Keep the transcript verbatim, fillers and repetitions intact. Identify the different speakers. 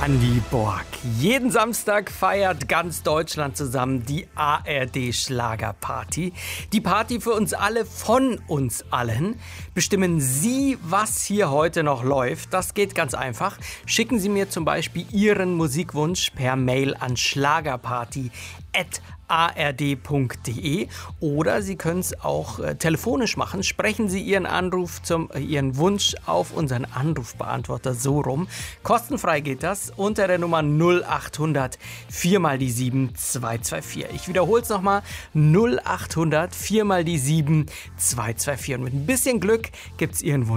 Speaker 1: Andy Borg. Jeden Samstag feiert ganz Deutschland zusammen die A R D-Schlagerparty. Die Party für uns alle, von uns allen. Bestimmen Sie, was hier heute noch läuft? Das geht ganz einfach. Schicken Sie mir zum Beispiel Ihren Musikwunsch per Mail an schlagerparty at a r d punkt d e oder Sie können es auch äh, telefonisch machen. Sprechen Sie Ihren Anruf zum äh, Ihren Wunsch auf unseren Anrufbeantworter so rum. Kostenfrei geht das unter der Nummer null acht hundert vier mal die sieben zwei zwei vier. Ich wiederhole es nochmal: null acht hundert vier mal die sieben zwei zwei vier. Und mit ein bisschen Glück gibt es Ihren Wunsch